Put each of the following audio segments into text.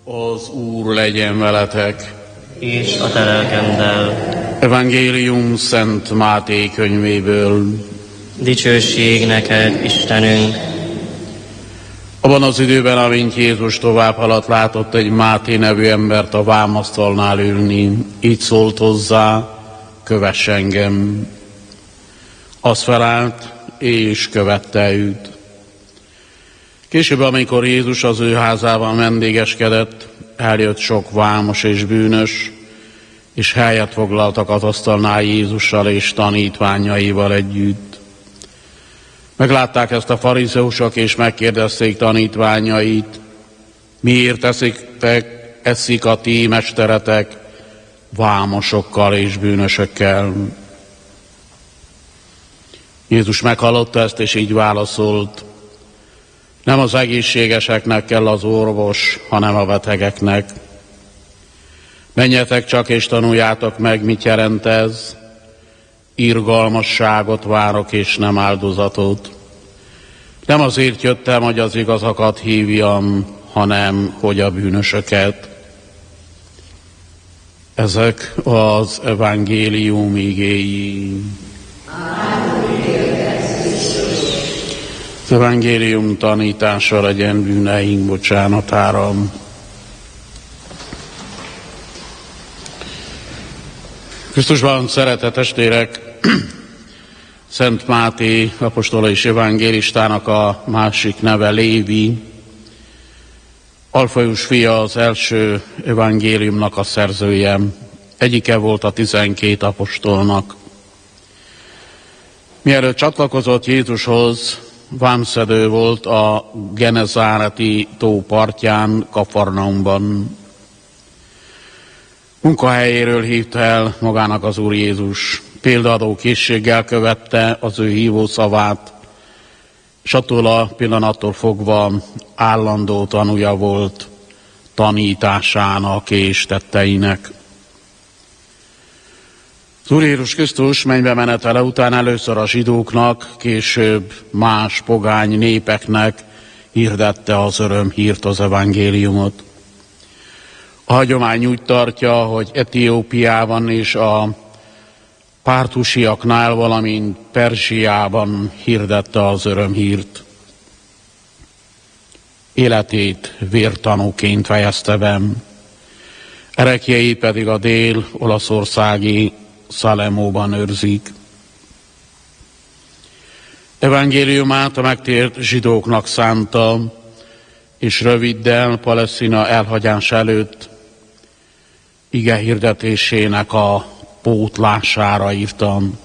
Az Úr legyen veletek. És a te lelkeddel. Evangélium Szent Máté könyvéből. Dicsőség neked, Istenünk! Abban az időben, amint Jézus tovább haladt, látott egy Máté nevű embert a vámasztalnál ülni. Így szólt hozzá: kövess engem. Az felállt, és követte őt. Később, amikor Jézus az ő házában vendégeskedett, eljött sok vámos és bűnös, és helyet foglaltak az asztalnál Jézussal és tanítványaival együtt. Meglátták ezt a farizeusok, és megkérdezték tanítványait: miért eszik a ti mesteretek vámosokkal és bűnösökkel? Jézus meghallotta ezt, és így válaszolt: nem az egészségeseknek kell az orvos, hanem a betegeknek. Menjetek csak és tanuljátok meg, mit jelent ez. Irgalmasságot várok, és nem áldozatot. Nem azért jöttem, hogy az igazakat hívjam, hanem hogy a bűnösöket. Ezek az evangélium igéi. Az evangélium tanítása legyen bűneink bocsánatára. Krisztusban szeretett testvérek, Szent Máté apostol és evangélistának a másik neve Lévi, Alfaius fia, az első evangéliumnak a szerzője. Egyike volt a 12 apostolnak. Mielőtt csatlakozott Jézushoz, vámszedő volt a Genezáreti tó partján, Kafarnaumban. Munkahelyéről hívta el magának az Úr Jézus. Példaadó készséggel követte az ő hívószavát, és attól a pillanattól fogva állandó tanúja volt tanításának és tetteinek. Az Úr Jézus Krisztus mennybe menetele után először a zsidóknak, később más pogány népeknek hirdette az örömhírt, az evangéliumot. A hagyomány úgy tartja, hogy Etiópiában és a pártusiaknál, valamint Perzsiában hirdette az örömhírt. Életét vértanúként fejezte be, ereklyeit pedig a dél-olaszországi Szalemóban őrzik. Evangéliumát a megtért zsidóknak szánta, és röviddel Palesztina elhagyás előtt ige hirdetésének a pótlására írtam.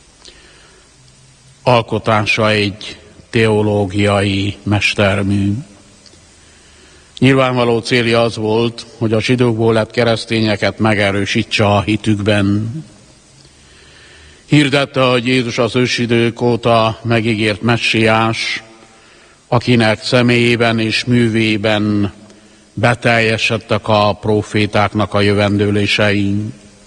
Alkotása egy teológiai mestermű. Nyilvánvaló célja az volt, hogy a zsidókból lett keresztényeket megerősítse a hitükben. Hirdette, hogy Jézus az ősidők óta megígért messiás, akinek személyében és művében beteljesedtek a prófétáknak a jövendőlései.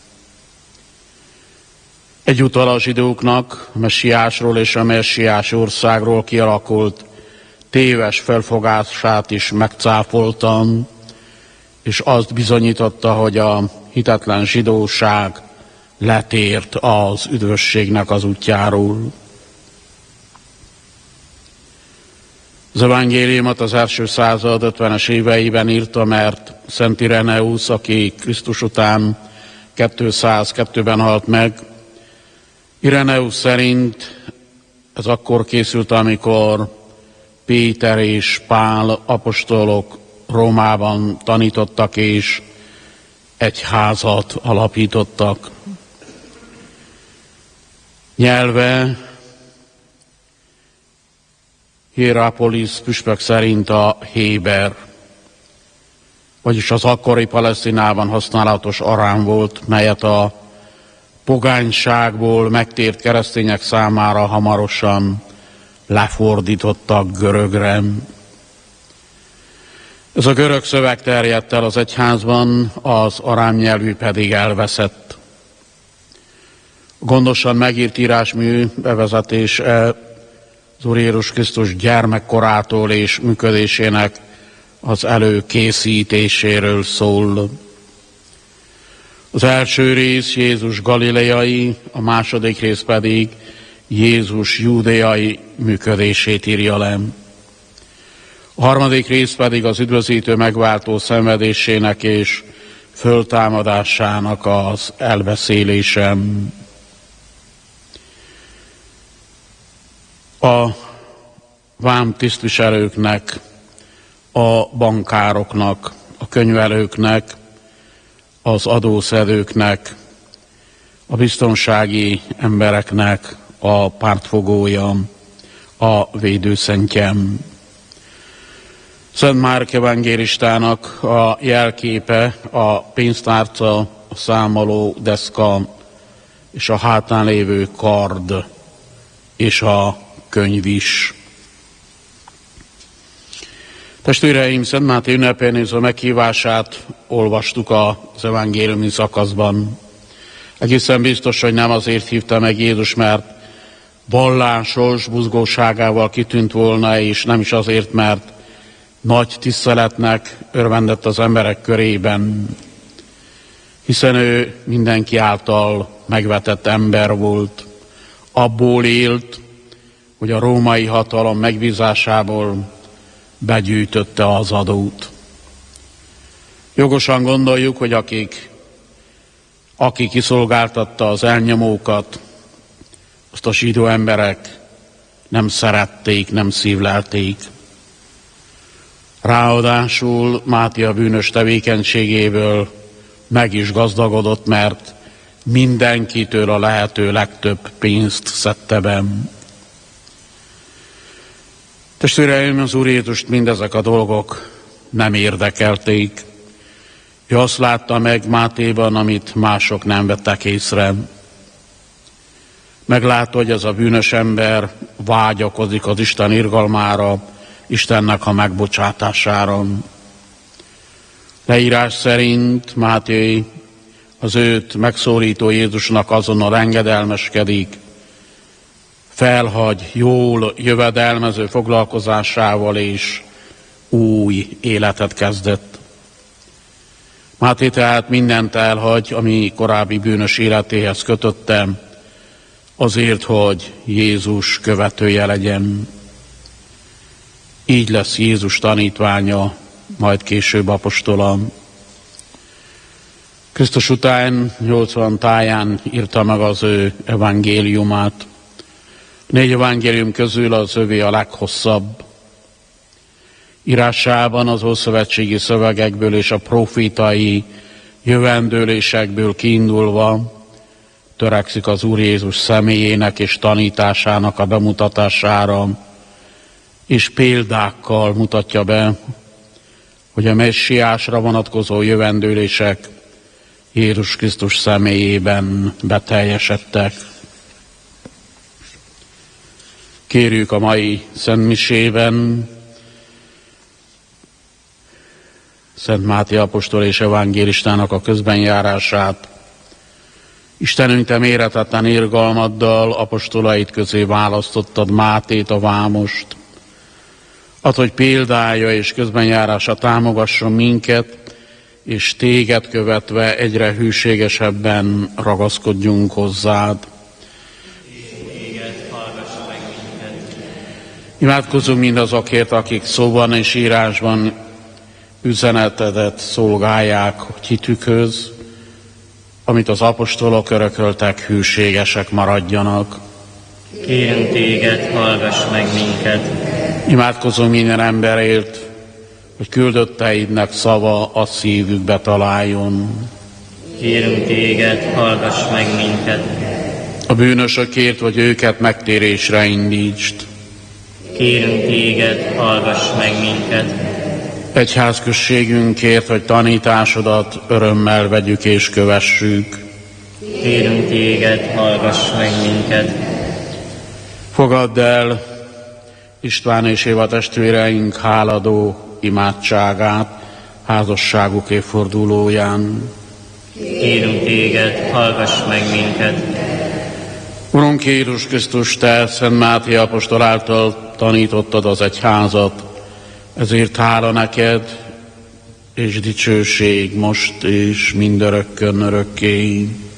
Egyúttal a zsidóknak a messiásról és a messiás országról kialakult téves felfogását is megcáfoltam, és azt bizonyította, hogy a hitetlen zsidóság letért az üdvösségnek az útjáról. Az evangéliumot az első század 50-es éveiben írta, mert Szent Ireneusz, aki Krisztus után 202-ben halt meg, Ireneusz szerint ez akkor készült, amikor Péter és Pál apostolok Rómában tanítottak és egyházat alapítottak. Nyelve Hierapolis püspök szerint a héber, vagyis az akkori Palesztinában használatos arám volt, melyet a pogányságból megtért keresztények számára hamarosan lefordítottak görögre. Ez a görög szöveg terjedt el az egyházban, az arám nyelvű pedig elveszett. Gondosan megírt írásmű bevezetése az Úr Jézus Krisztus gyermekkorától és működésének az előkészítéséről szól. Az első rész Jézus galileai, a második rész pedig Jézus júdeai működését írja le. A harmadik rész pedig az üdvözítő megváltó szenvedésének és föltámadásának az elbeszélése. A vám tisztviselőknek, a bankároknak, a könyvelőknek, az adószedőknek, a biztonsági embereknek a pártfogója, a védőszentjem. Szent Márk evangélistának a jelképe a pénztárca, a számoló deszka és a hátán lévő kard és a könyv is. Testvéreim, Szent Máté ünnepén nézve meghívását olvastuk az evangéliumi szakaszban. Egészen biztos, hogy nem azért hívta meg Jézus, mert vallásos buzgóságával kitűnt volna, és nem is azért, mert nagy tiszteletnek örvendett az emberek körében, hiszen ő mindenki által megvetett ember volt. Abból élt, hogy a római hatalom megbízásából begyűjtötte az adót. Jogosan gondoljuk, hogy aki kiszolgáltatta az elnyomókat, azt a zsidó emberek nem szerették, nem szívlelték. Ráadásul Máté a bűnös tevékenységéből meg is gazdagodott, mert mindenkitől a lehető legtöbb pénzt szedte be. Testvéreim, az Úr Jézust mindezek a dolgok nem érdekelték. Ő azt látta meg Mátéban, amit mások nem vettek észre. Meglátta, hogy ez a bűnös ember vágyakozik az Isten irgalmára, Istennek a megbocsátására. Leírás szerint Máté az őt megszólító Jézusnak azonnal engedelmeskedik, felhagy jól jövedelmező foglalkozásával, és új életet kezdett. Máté tehát mindent elhagy, ami korábbi bűnös életéhez kötötte, azért, hogy Jézus követője legyen. Így lesz Jézus tanítványa, majd később apostola. Krisztus után 80 táján írta meg az ő evangéliumát. 4 evangélium közül az övé a leghosszabb. Írásában az ószövetségi szövegekből és a profétai jövendőlésekből kiindulva törekszik az Úr Jézus személyének és tanításának a bemutatására, és példákkal mutatja be, hogy a messiásra vonatkozó jövendőlések Jézus Krisztus személyében beteljesedtek. Kérjük a mai szentmisében Szent Máté apostol és evangélistának a közbenjárását. Istenünk, te méretetlen irgalmaddal apostolait közé választottad Mátét, a vámost. Add, hogy példája és közbenjárása támogasson minket, és téged követve egyre hűségesebben ragaszkodjunk hozzád. Imádkozzunk mindazokért, akik szóban és írásban üzenetedet szolgálják hitükhöz, amit az apostolok örököltek, hűségesek maradjanak. Kérünk téged, hallgass meg minket. Imádkozunk minden emberért, hogy küldötteidnek szava a szívükbe találjon. Kérünk téged, hallgass meg minket. A bűnösökért, hogy őket megtérésre indítsd. Kérünk téged, hallgass meg minket. Egyházközségünkért, hogy tanításodat örömmel vegyük és kövessük. Kérünk téged, hallgass meg minket. Fogadd el István és Éva testvéreink háladó imádságát házasságuk évfordulóján. Kérünk téged, hallgass meg minket. Urunk Jézus Krisztus, te Szent Máté apostol által tanítottad az egyházat, Ezért hála neked, és dicsőség most és mindörökkön örökké.